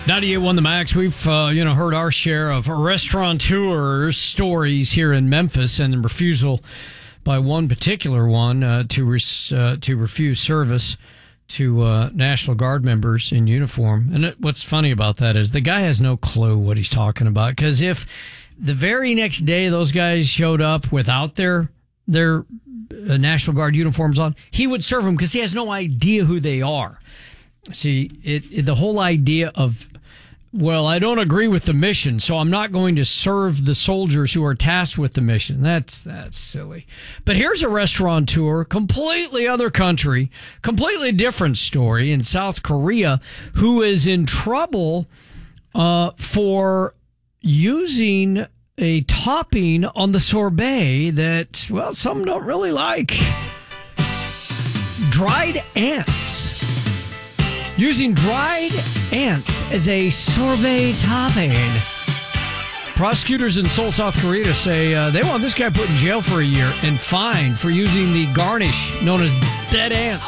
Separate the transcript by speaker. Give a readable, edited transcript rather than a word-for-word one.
Speaker 1: 98.1 The Max. We've heard our share of restaurateurs' stories here in Memphis, and the refusal by one particular one to refuse service to National Guard members in uniform. And what's funny about that is the guy has no clue what he's talking about, because if the very next day those guys showed up without their National Guard uniforms on, he would serve them because he has no idea who they are. See, the whole idea of, well, I don't agree with the mission, so I'm not going to serve the soldiers who are tasked with the mission. That's silly. But here's a restaurateur, completely other country, completely different story, in South Korea, who is in trouble for using a topping on the sorbet that, well, some don't really like. Dried ants. Using dried ants as a sorbet topping. Prosecutors in Seoul, South Korea say they want this guy put in jail for a year and fined for using the garnish known as dead ants.